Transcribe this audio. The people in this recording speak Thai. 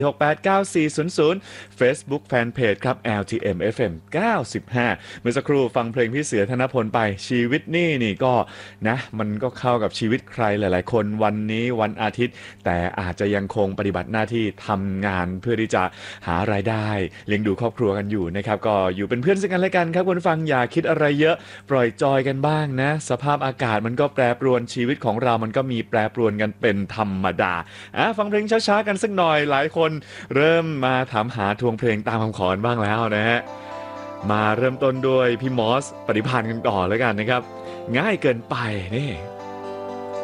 68940 Facebook Fanpage ครับ LTM FM 95เมื่อสักครู่ฟังเพลงพี่เสือธนพลไปชีวิตนี่ก็นะมันก็เข้ากับชีวิตใครหลายๆคนวันนี้วันอาทิตย์แต่อาจจะยังคงปฏิบัติหน้าที่ทำงานเพื่อที่จะหารายได้เลี้ยงดูครอบครัวกันอยู่นะครับก็อยู่เป็นเพื่อนซึ่งกันและกันครับคุณฟังอย่าคิดอะไรเยอะปล่อยจอยกันบ้างนะสภาพอากาศมันก็แปรปรวนชีวิตของเรามันก็มีแปรปรวนกันเป็นธรรมดาฟังเพลงช้าๆกันสักหน่อยหลายคนเริ่มมาถามหาทวงเพลงตามคำขอบ้างแล้วนะฮะมาเริ่มต้นด้วยพี่มอสปฏิภาณกันก่อนแล้วกันนะครับง่ายเกินไปนี่